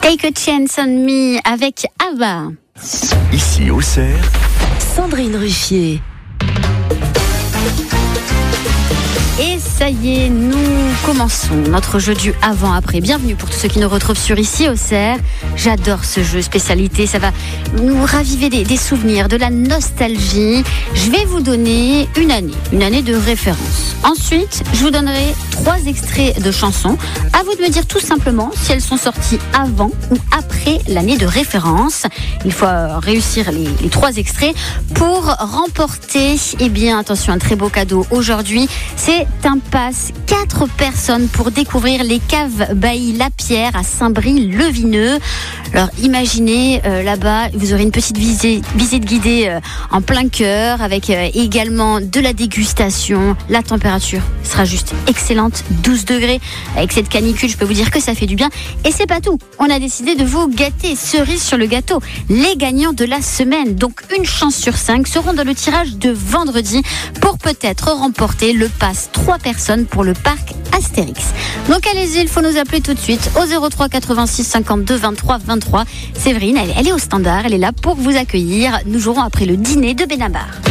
Take a Chance on Me avec Ava. Ici Auxerre, Sandrine Ruffier. Et ça y est, nous commençons notre jeu du avant-après. Bienvenue pour tous ceux qui nous retrouvent sur Ici Auxerre. J'adore ce jeu spécialité, ça va nous raviver des souvenirs, de la nostalgie. Je vais vous donner une année de référence. Ensuite, je vous donnerai 3 extraits de chansons. À vous de me dire tout simplement si elles sont sorties avant ou après l'année de référence. Il faut réussir les 3 extraits pour remporter, attention, un très beau cadeau aujourd'hui. C'est un pass 4 personnes pour découvrir les caves Bailly Lapierre à Saint-Brie-le-Vineux. Alors imaginez là-bas, vous aurez une petite visite guidée en plein cœur avec également de la dégustation. La température sera juste excellente, 12 degrés. Avec cette canicule, je peux vous dire que ça fait du bien. Et c'est pas tout, on a décidé de vous gâter, cerise sur le gâteau. Les gagnants de la semaine, donc une chance sur 5, seront dans le tirage de vendredi pour peut-être remporter le pass 3 personnes pour le parc Astérix. Donc allez-y, il faut nous appeler tout de suite au 03 86 52 23 23. Séverine, elle est au standard, elle est là pour vous accueillir. Nous jouerons après le dîner de Benabar.